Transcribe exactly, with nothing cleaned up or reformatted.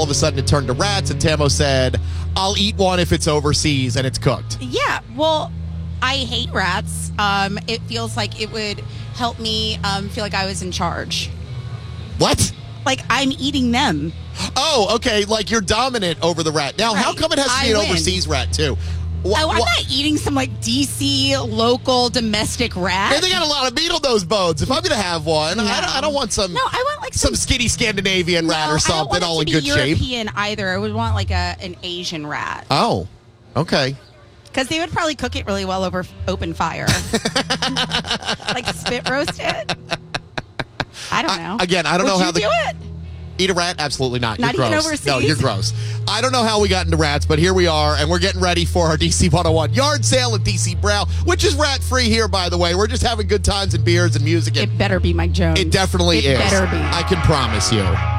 of a sudden it turned to rats, and Tamo said, I'll eat one if it's overseas and it's cooked. Yeah, well, I hate rats. Um, it feels like it would help me um, feel like I was in charge. What? Like I'm eating them. Oh, okay, like you're dominant over the rat. Now, right. How come it has to be I an win. overseas rat, too? Wh- oh, I'm wh- not eating some, like, D C local domestic rat. And they got a lot of meat on those bones. If I'm going to have one, no. I, don't, I don't want some No, I want, like, some, some skinny Scandinavian no, rat or something all in good shape. I don't want it to be shape. European either. I would want, like, a an Asian rat. Oh, okay. Because they would probably cook it really well over open fire. Like, spit roast it? I don't know. I, again, I don't would know how you the... do it? Eat a rat? Absolutely not. Not You're even gross. overseas? No, you're gross. I don't know how we got into rats, but here we are, and we're getting ready for our D C one oh one yard sale at D C Brow, which is rat-free here, by the way. We're just having good times and beers and music. And it better be Mike Jones. It definitely it is. It better be. I can promise you.